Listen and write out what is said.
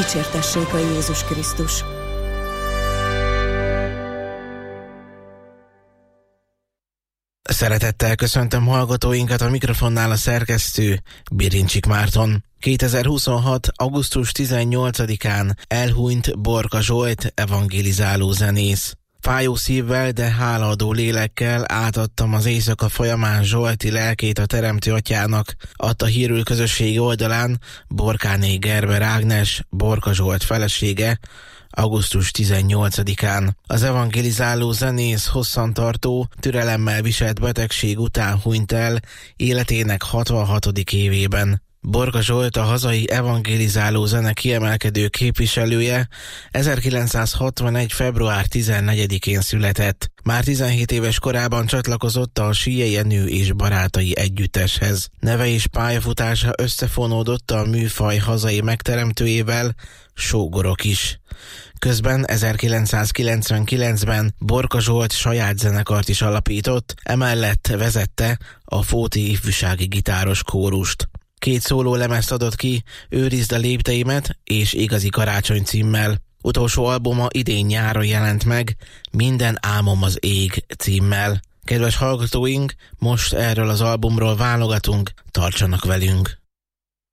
Dicsértessék a Jézus Krisztus! Szeretettel köszöntöm hallgatóinkat, a mikrofonnál a szerkesztő Birincsik Márton. 2026. augusztus 18-án elhunyt Borka Zsolt evangélizáló zenész. Fájó szívvel, de hálaadó lélekkel átadtam az éjszaka folyamán Zsolti lelkét a Teremtő Atyának, adta hírül közösségi oldalán Borkáné Gerber Ágnes, Borka Zsolt felesége, augusztus 18-án. Az evangélizáló zenész hosszantartó, türelemmel viselt betegség után hunyt el életének 66. évében. Borka Zsolt, a hazai evangélizáló zene kiemelkedő képviselője, 1961. február 14-én született. Már 17 éves korában csatlakozott a Siye Jenő és barátai együtteshez. Neve és pályafutása összefonódott a műfaj hazai megteremtőjével, Sógorok is. Közben 1999-ben Borka Zsolt saját zenekart is alapított, emellett vezette a Fóti ifjúsági gitáros kórust. 2 szóló lemezt adott ki, Őrizd a lépteimet és Igazi karácsony címmel. Utolsó albuma idén nyáron jelent meg, Minden álmom az ég címmel. Kedves hallgatóink, most erről az albumról válogatunk, tartsanak velünk!